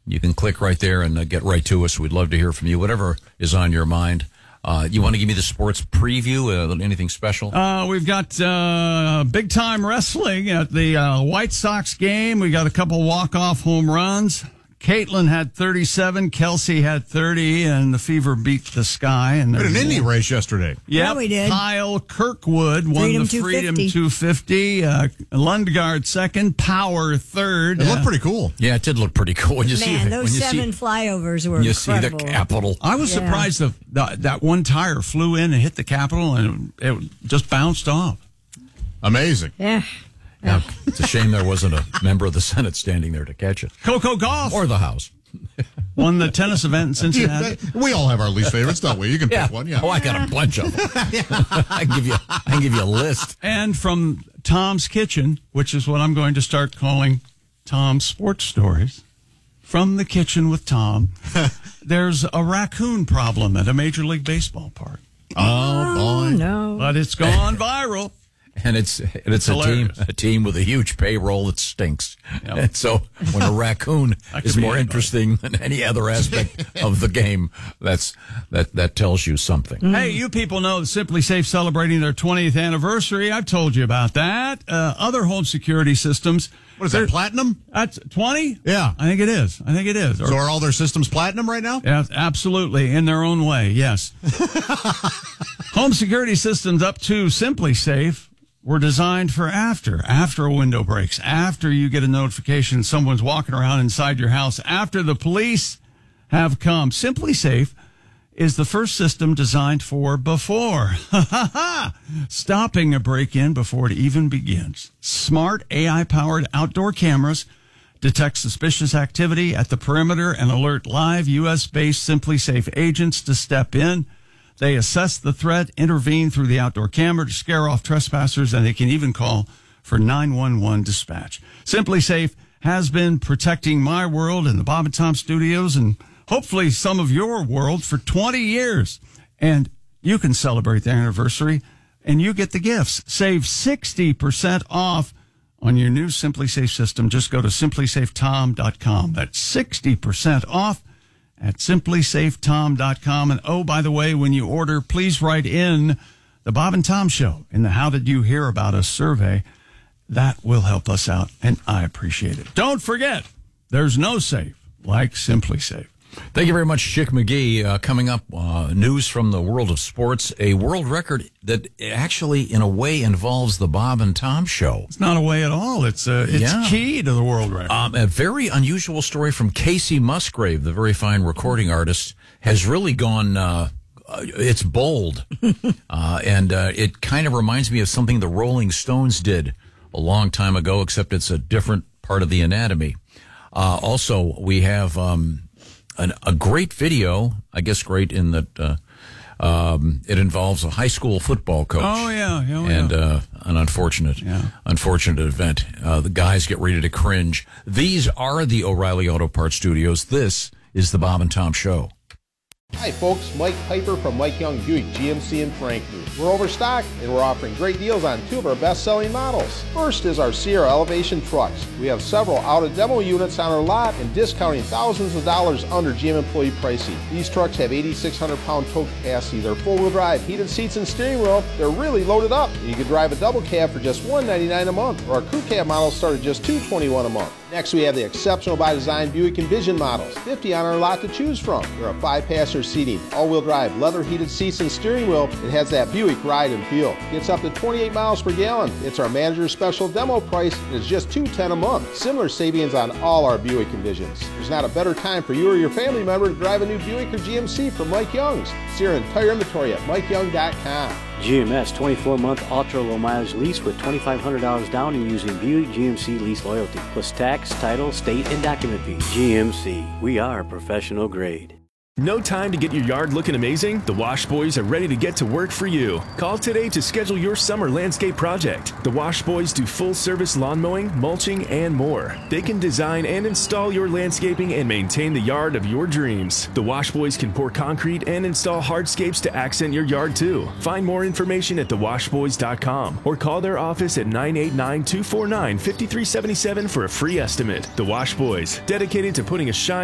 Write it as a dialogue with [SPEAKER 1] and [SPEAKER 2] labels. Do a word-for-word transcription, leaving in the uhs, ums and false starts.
[SPEAKER 1] You can click right there and uh, get right to us. We'd love to hear from you, whatever is on your mind. Uh, you want to give me the sports preview? Uh, anything special?
[SPEAKER 2] Uh, we've got uh, big-time wrestling at the uh, White Sox game. We got a couple walk-off home runs. Caitlin had thirty-seven, Kelsey had thirty, and the Fever beat the Sky. And
[SPEAKER 3] we had an Indy race yesterday.
[SPEAKER 2] Yeah,
[SPEAKER 4] we did.
[SPEAKER 2] Kyle Kirkwood won
[SPEAKER 4] Freedom
[SPEAKER 2] the Freedom two fifty. Uh, Lundgaard second, Power third.
[SPEAKER 3] It looked
[SPEAKER 2] Uh,
[SPEAKER 3] pretty cool.
[SPEAKER 1] Yeah, it did look pretty cool. When you see
[SPEAKER 4] Man,
[SPEAKER 1] the,
[SPEAKER 4] those
[SPEAKER 1] when you
[SPEAKER 4] seven
[SPEAKER 1] see,
[SPEAKER 4] flyovers were
[SPEAKER 1] you see
[SPEAKER 4] incredible.
[SPEAKER 1] the Capitol.
[SPEAKER 2] I was
[SPEAKER 4] Yeah.
[SPEAKER 2] surprised that that that one tire flew in and hit the Capitol, and it just bounced off.
[SPEAKER 3] Amazing.
[SPEAKER 4] Yeah.
[SPEAKER 1] Yeah, it's a shame there wasn't a member of the Senate standing there to catch it.
[SPEAKER 2] Coco Golf
[SPEAKER 1] Or the House.
[SPEAKER 2] won the tennis event in Cincinnati.
[SPEAKER 3] Yeah, we all have our least favorites, don't we? You can pick one. Yeah.
[SPEAKER 1] Oh, I got a bunch of them. I can give you. I can give you a list.
[SPEAKER 2] And from Tom's Kitchen, which is what I'm going to start calling Tom's Sports Stories, from the kitchen with Tom, there's a raccoon problem at a Major League Baseball park.
[SPEAKER 3] Oh, boy.
[SPEAKER 4] No.
[SPEAKER 2] But it's gone viral.
[SPEAKER 1] And it's and it's,
[SPEAKER 2] It's
[SPEAKER 1] a team
[SPEAKER 2] hilarious.
[SPEAKER 1] a team with a huge payroll that stinks.
[SPEAKER 2] Yep.
[SPEAKER 1] And so when a raccoon
[SPEAKER 2] That
[SPEAKER 1] is
[SPEAKER 2] could be
[SPEAKER 1] more
[SPEAKER 2] anybody.
[SPEAKER 1] interesting than any other aspect of the game, that's that that tells you something.
[SPEAKER 2] Hey, you people know that Simply Safe celebrating their twentieth anniversary. I've told you about that. Uh, other home security systems.
[SPEAKER 3] What is that, platinum?
[SPEAKER 2] That's twenty?
[SPEAKER 3] Yeah.
[SPEAKER 2] I think it is. I think it is. Or-
[SPEAKER 3] So are all their systems platinum right now?
[SPEAKER 2] Yeah, absolutely. In their own way, yes. Home security systems up to Simply Safe were designed for after, after a window breaks, after you get a notification someone's walking around inside your house, after the police have come. Simply Safe is the first system designed for before. Stopping a break-in before it even begins. Smart A I-powered outdoor cameras detect suspicious activity at the perimeter and alert live U S-based Simply Safe agents to step in. They assess the threat, intervene through the outdoor camera to scare off trespassers, and they can even call for nine one one dispatch. Simply Safe has been protecting my world and the Bob and Tom studios and hopefully some of your world for twenty years. And you can celebrate their anniversary and you get the gifts. Save sixty percent off on your new Simply Safe system. Just go to simply safe tom dot com. That's sixty percent off at simply safe tom dot com. And oh, by the way, when you order, please write in the Bob and Tom Show in the How Did You Hear About Us survey. That will help us out, and I appreciate it. Don't forget, there's no safe like Simply Safe.
[SPEAKER 1] Thank you very much, Chick McGee. Uh, coming up, uh, news from the world of sports. A world record that actually, in a way, involves the Bob and Tom Show.
[SPEAKER 2] It's not a way at all. It's uh, it's
[SPEAKER 1] Yeah.
[SPEAKER 2] key to the world record.
[SPEAKER 1] Um, a very unusual story from Casey Musgrave, the very fine recording artist, has really gone, uh, uh, it's bold. uh, and uh, it kind of reminds me of something the Rolling Stones did a long time ago, except it's a different part of the anatomy. Uh, also, we have um, an, a great video, I guess great in that uh, um, it involves a high school football coach.
[SPEAKER 2] Oh, yeah. Oh,
[SPEAKER 1] and
[SPEAKER 2] yeah.
[SPEAKER 1] uh, an unfortunate,
[SPEAKER 2] Yeah.
[SPEAKER 1] unfortunate event. Uh, the guys get ready to cringe. These are the O'Reilly Auto Parts Studios. This is the Bob and Tom Show.
[SPEAKER 5] Hi folks, Mike Piper from Mike Young Buick G M C in Frankfort. We're overstocked and we're offering great deals on two of our best-selling models. First is our Sierra Elevation trucks. We have several out-of-demo units on our lot and discounting thousands of dollars under G M employee pricing. These trucks have eighty-six hundred pound tow capacity. They're four-wheel drive, heated seats and steering wheel. They're really loaded up. And you can drive a double cab for just one hundred ninety-nine dollars a month, or our crew cab models start at just two hundred twenty-one dollars a month. Next, we have the exceptional by design Buick Envision models, fifty on our lot to choose from. There are five-passenger seating, all-wheel drive, leather heated seats and steering wheel. It has that Buick ride and feel. Gets up to twenty-eight miles per gallon. It's our manager's special demo price, and it's just two hundred ten dollars a month. Similar savings on all our Buick Envisions. There's not a better time for you or your family member to drive a new Buick or G M C from Mike Young's. See our entire inventory at mike young dot com.
[SPEAKER 6] G M S twenty-four month ultra low mileage lease with twenty-five hundred dollars down and using Buick G M C lease loyalty plus tax, title, state, and document fee. G M C, we are professional grade.
[SPEAKER 7] No time to get your yard looking amazing? The Wash Boys are ready to get to work for you. Call today to schedule your summer landscape project. The Wash Boys do full-service lawn mowing, mulching, and more. They can design and install your landscaping and maintain the yard of your dreams. The Wash Boys can pour concrete and install hardscapes to accent your yard too. Find more information at the wash boys dot com or call their office at nine eight nine, two four nine, five three seven seven for a free estimate. The Wash Boys, dedicated to putting a shine